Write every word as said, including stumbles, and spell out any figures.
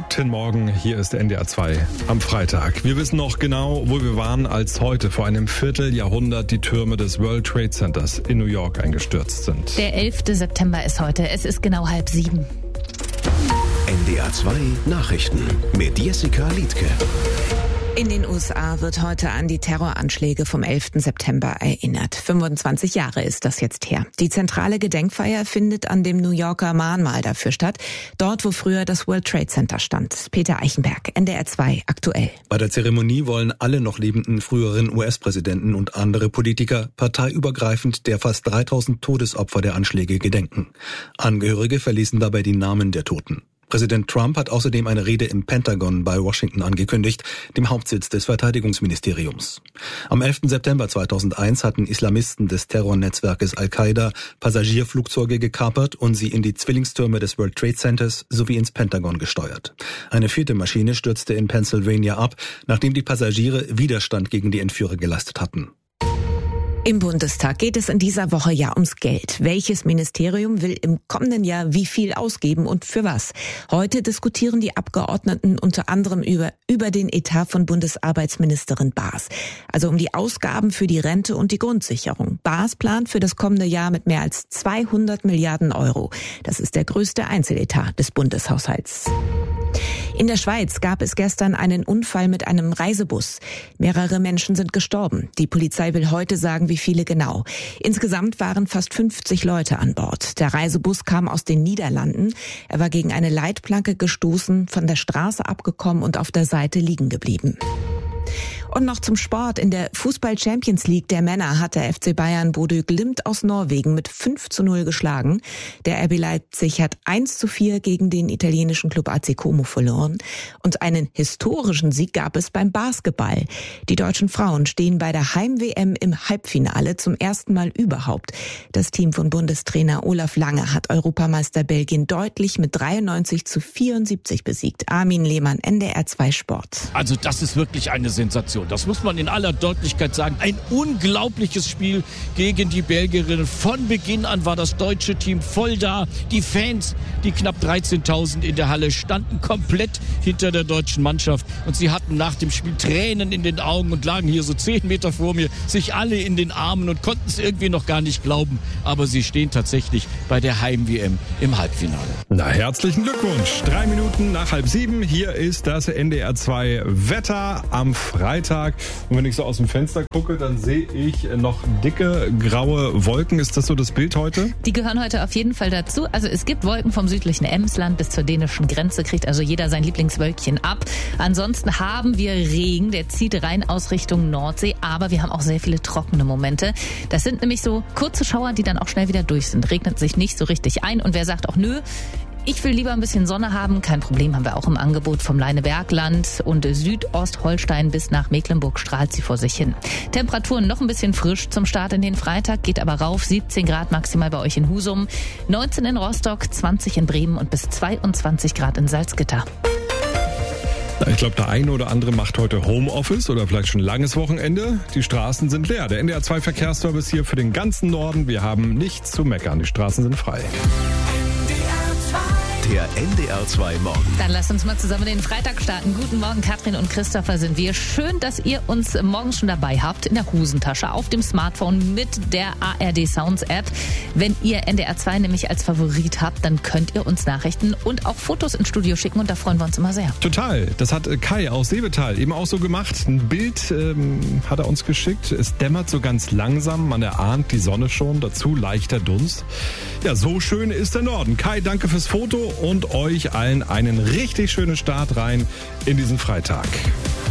Guten Morgen, hier ist N D R zwei am Freitag. Wir wissen noch genau, wo wir waren, als heute vor einem Vierteljahrhundert die Türme des World Trade Centers in New York eingestürzt sind. Der elfte September ist heute, es ist genau halb sieben. N D R zwei Nachrichten mit Jessica Liedtke. In den U S A wird heute an die Terroranschläge vom elften September erinnert. fünfundzwanzig Jahre ist das jetzt her. Die zentrale Gedenkfeier findet an dem New Yorker Mahnmal dafür statt, dort wo früher das World Trade Center stand. Peter Eichenberg, N D R zwei aktuell. Bei der Zeremonie wollen alle noch lebenden früheren U S-Präsidenten und andere Politiker parteiübergreifend der fast dreitausend Todesopfer der Anschläge gedenken. Angehörige verlesen dabei die Namen der Toten. Präsident Trump hat außerdem eine Rede im Pentagon bei Washington angekündigt, dem Hauptsitz des Verteidigungsministeriums. Am elften September zweitausendeins hatten Islamisten des Terrornetzwerkes Al-Qaida Passagierflugzeuge gekapert und sie in die Zwillingstürme des World Trade Centers sowie ins Pentagon gesteuert. Eine vierte Maschine stürzte in Pennsylvania ab, nachdem die Passagiere Widerstand gegen die Entführer geleistet hatten. Im Bundestag geht es in dieser Woche ja ums Geld. Welches Ministerium will im kommenden Jahr wie viel ausgeben und für was? Heute diskutieren die Abgeordneten unter anderem über, über den Etat von Bundesarbeitsministerin Baas. Also um die Ausgaben für die Rente und die Grundsicherung. Baas plant für das kommende Jahr mit mehr als zweihundert Milliarden Euro. Das ist der größte Einzeletat des Bundeshaushalts. In der Schweiz gab es gestern einen Unfall mit einem Reisebus. Mehrere Menschen sind gestorben. Die Polizei will heute sagen, wie viele genau. Insgesamt waren fast fünfzig Leute an Bord. Der Reisebus kam aus den Niederlanden. Er war gegen eine Leitplanke gestoßen, von der Straße abgekommen und auf der Seite liegen geblieben. Und noch zum Sport. In der Fußball-Champions League der Männer hat der F C Bayern Bodø Glimt aus Norwegen mit fünf zu null geschlagen. Der R B Leipzig hat eins zu vier gegen den italienischen Club A C Como verloren. Und einen historischen Sieg gab es beim Basketball. Die deutschen Frauen stehen bei der Heim-W M im Halbfinale zum ersten Mal überhaupt. Das Team von Bundestrainer Olaf Lange hat Europameister Belgien deutlich mit dreiundneunzig zu vierundsiebzig besiegt. Armin Lehmann, N D R zwei Sport. Also das ist wirklich eine Sensation. Das muss man in aller Deutlichkeit sagen. Ein unglaubliches Spiel gegen die Belgierinnen. Von Beginn an war das deutsche Team voll da. Die Fans, die knapp dreizehntausend in der Halle, standen komplett hinter der deutschen Mannschaft. Und sie hatten nach dem Spiel Tränen in den Augen und lagen hier so zehn Meter vor mir, sich alle in den Armen und konnten es irgendwie noch gar nicht glauben. Aber sie stehen tatsächlich bei der Heim-W M im Halbfinale. Na, herzlichen Glückwunsch. Drei Minuten nach halb sieben. Hier ist das N D R zwei Wetter am Freitag. Und wenn ich so aus dem Fenster gucke, dann sehe ich noch dicke, graue Wolken. Ist das so das Bild heute? Die gehören heute auf jeden Fall dazu. Also es gibt Wolken vom südlichen Emsland bis zur dänischen Grenze, kriegt also jeder sein Lieblingswölkchen ab. Ansonsten haben wir Regen, der zieht rein aus Richtung Nordsee, aber wir haben auch sehr viele trockene Momente. Das sind nämlich so kurze Schauer, die dann auch schnell wieder durch sind. Regnet sich nicht so richtig ein und wer sagt auch nö, ich will lieber ein bisschen Sonne haben. Kein Problem, haben wir auch im Angebot vom Leinebergland und Südostholstein bis nach Mecklenburg strahlt sie vor sich hin. Temperaturen noch ein bisschen frisch zum Start in den Freitag, geht aber rauf. siebzehn Grad maximal bei euch in Husum, neunzehn in Rostock, zwanzig in Bremen und bis zweiundzwanzig Grad in Salzgitter. Ich glaube, der eine oder andere macht heute Homeoffice oder vielleicht schon ein langes Wochenende. Die Straßen sind leer. Der N D R zwei Verkehrsservice hier für den ganzen Norden. Wir haben nichts zu meckern. Die Straßen sind frei. Der N D R zwei Morgen. Dann lasst uns mal zusammen den Freitag starten. Guten Morgen, Katrin und Christopher sind wir. Schön, dass ihr uns morgens schon dabei habt, in der Hosentasche, auf dem Smartphone mit der A R D Sounds App. Wenn ihr N D R zwei nämlich als Favorit habt, dann könnt ihr uns Nachrichten und auch Fotos ins Studio schicken und da freuen wir uns immer sehr. Total. Das hat Kai aus Seevetal eben auch so gemacht. Ein Bild ähm, hat er uns geschickt. Es dämmert so ganz langsam. Man erahnt die Sonne schon. Dazu leichter Dunst. Ja, so schön ist der Norden. Kai, danke fürs Foto und euch allen einen richtig schönen Start rein in diesen Freitag.